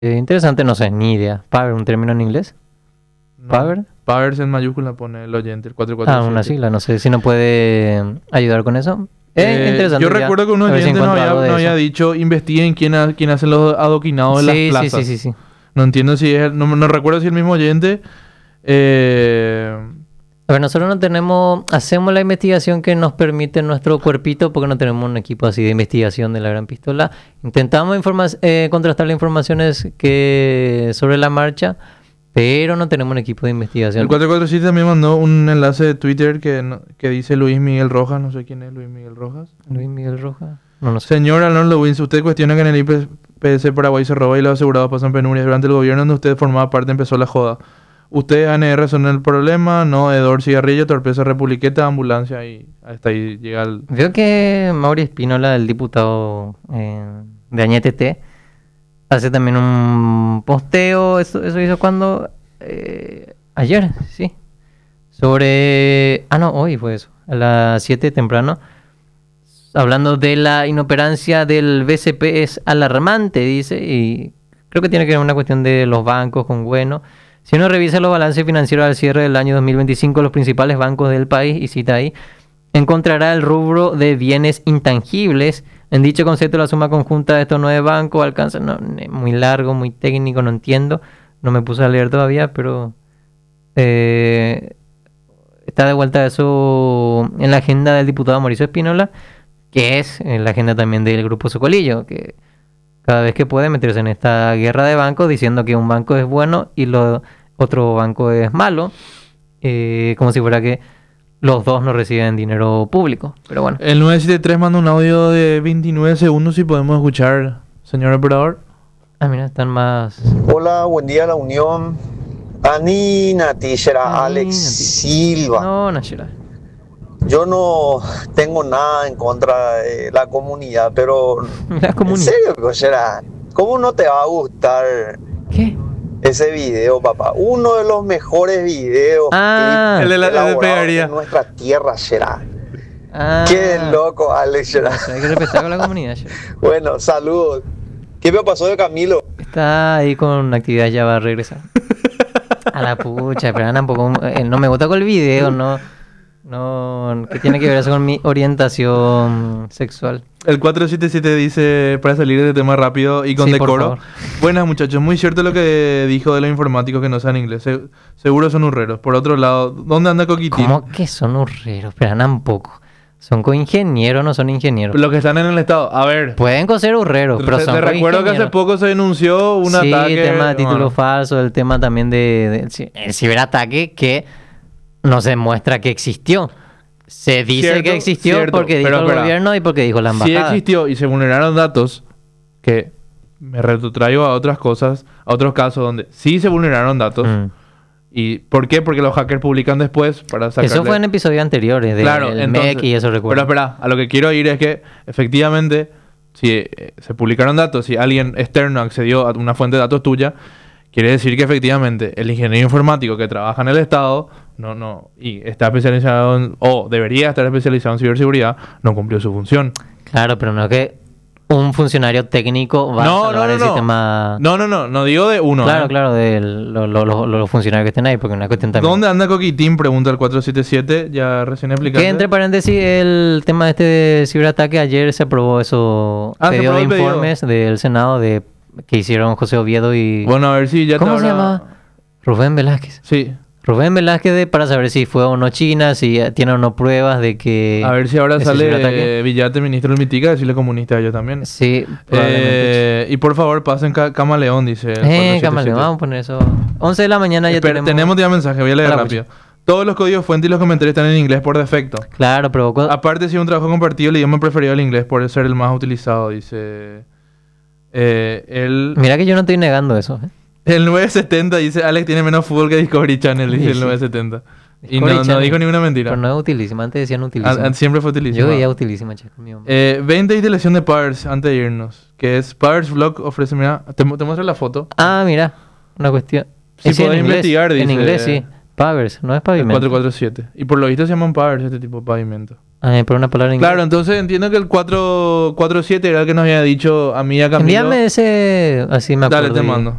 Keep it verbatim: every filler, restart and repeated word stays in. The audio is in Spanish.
Eh, interesante, no sé, ni idea. ¿Power, un término en inglés? No, ¿Power? Powers en mayúscula pone el oyente, el Ah, una cuatro cuatro siete. sigla, no sé si nos puede ayudar con eso. Eh, Eh, interesante. yo ya. recuerdo que un A ver si oyente nos encuentro había, algo de nos había eso. dicho, investiguen quién, ha- quién hace los adoquinados de las Sí, sí, plazas. sí, sí, sí. No entiendo si es, no, no recuerdo si el mismo oyente. Eh, A ver, nosotros no tenemos, hacemos la investigación que nos permite nuestro cuerpito porque no tenemos un equipo así de investigación de la gran pistola. Intentamos informa- eh, contrastar las informaciones que sobre la marcha, pero no tenemos un equipo de investigación. el cuatro cuatro siete también mandó un enlace de Twitter que, no- que dice Luis Miguel Rojas, no sé quién es Luis Miguel Rojas. Luis Miguel Rojas. No, no sé. Señor Alon Lewins, usted cuestiona que en el I P C Paraguay se roba y los asegurados pasan penurias. Durante el gobierno donde usted formaba parte empezó la joda. Ustedes, A N R, son el problema, no Edor Cigarrillo, Torpeza Republiqueta, Ambulancia y hasta ahí llega el... Veo que Mauri Espínola, el diputado eh, de Añete T, hace también un posteo, eso, eso hizo cuando... eh, ayer, sí. Sobre... Ah, no, hoy fue eso, a las siete temprano. Hablando de la inoperancia del B C P es alarmante, dice, y creo que tiene que ver una cuestión de los bancos con bueno. Si uno revisa los balances financieros al cierre del año dos mil veinticinco, los principales bancos del país, y cita ahí, encontrará el rubro de bienes intangibles. En dicho concepto, la suma conjunta de estos nueve bancos alcanza, no, muy largo, muy técnico, no entiendo, no me puse a leer todavía, pero eh, está de vuelta eso en la agenda del diputado Mauricio Espínola, que es en la agenda también del Grupo Socolillo, que cada vez que puede meterse en esta guerra de bancos diciendo que un banco es bueno y lo otro banco es malo, eh, como si fuera que los dos no reciben dinero público. Pero bueno. El nueve siete tres manda un audio de veintinueve segundos si podemos escuchar, señor operador. Ah, mira, están más... Hola, buen día la Unión. Anina, Tishera, Ah, Alex Nati. Silva. No, Nashira. Yo no tengo nada en contra de la comunidad, pero La en comunidad. serio, Cochera, ¿cómo no te va a gustar ¿Qué? ese video, papá? Uno de los mejores videos Ah. clips El de la- el de elaborados pegaría. en nuestra tierra, Shera. Ah, Qué loco, Alex, Shera. o sea, hay que respetar con la comunidad, Shira. Bueno, saludos. ¿Qué me pasó de Camilo? Está ahí con actividad, ya va a regresar. A la pucha, pero tampoco... eh, no me gusta con el video, no... No, ¿qué tiene que ver eso con mi orientación sexual? El cuatro siete siete dice, para salir de tema rápido y con Sí, por decoro. favor. Buenas muchachos, muy cierto lo que dijo de los informáticos que no saben inglés. Se- seguro son urreros. Por otro lado, ¿dónde anda Coquitín? ¿Cómo que son urreros? Pero tampoco. Son coingenieros, no son ingenieros. Los que están en el estado. A ver, Pueden ser urreros, pero te, son te recuerdo que hace coingenieros. poco se denunció un Sí, ataque. el tema de título bueno, falso, el tema también de, de- sí, el ciberataque que no se muestra que existió. Se dice Cierto, que existió cierto, porque dijo pero el espera. gobierno y porque dijo la sí embajada. existió y se vulneraron datos que me retrotraigo a otras cosas, a otros casos donde sí se vulneraron datos. Mm. ¿Y por qué? Porque los hackers publican después para sacarle... Eso fue en episodios anteriores del Claro, M E entonces, C y eso recuerdo. Pero espera, a lo que quiero ir es que efectivamente, si eh, se publicaron datos, si alguien externo accedió a una fuente de datos tuya, quiere decir que efectivamente el ingeniero informático que trabaja en el Estado no, no, y está especializado en, o debería estar especializado en ciberseguridad, no cumplió su función. Claro, pero no es que un funcionario técnico va a No, no, salvar no, el no. sistema. No, no, no, no digo de uno. Claro, ¿eh? claro, de lo- lo- lo- los funcionarios que estén ahí, porque no es cuestión también. ¿Dónde anda Coquitín? Pregunta el cuatro siete siete, ya recién explicaste. Que entre paréntesis, el tema de este de ciberataque, ayer se aprobó eso, Ah, se pedido de aprobó el pedido. informes del Senado de que hicieron José Oviedo y... Bueno, a ver si ya te ¿Cómo se habrá- llama? Rubén Velázquez. Sí. Rubén Velázquez de- para saber si fue o no China, si eh, tiene o no pruebas de que... A ver si ahora ese sale ciberataque- eh, Villate, ministro del Mitica, decirle comunista a ellos también. Sí, probablemente. Eh, y por favor, pasen ca Camaleón, dice. el Eh, cuatro siete siete. Camaleón, vamos a poner eso. once de la mañana ya Espera, tenemos... tenemos ya mensaje, voy a leer Hola, rápido. Todos los códigos fuente y los comentarios están en inglés por defecto. Claro, pero... co- Aparte, si es un trabajo compartido, el idioma preferido el inglés por ser el más utilizado, dice. Eh, el, Mira que yo no estoy negando eso. ¿eh? el nueve setenta dice: Alex tiene menos fútbol que Discovery Channel, dice Sí, el sí. nueve setenta. Y Discovery no, no Channel. dijo ninguna mentira. Pero no es utilísima, antes decían utilísima. Ah, ah, siempre fue utilizado. Yo veía utilísima, che, conmigo. Eh, veinte instalación de Powers antes de irnos. Que es Powers Vlog ofrece, mira, te, mu- te muestro la foto. Ah, mira, una cuestión. Si Eh, sí, en podés inglés, investigar, En dice- inglés, sí. Pavers, no es El pavimento. cuatro cuatro siete. Y por lo visto se llaman Powers este tipo de pavimento. Ah, por una palabra en inglés. Claro, entonces entiendo que el cuatro cuatro siete era el que nos había dicho a mí y a Camilo. Envíame ese, así me acuerdo. Dale, te y- mando.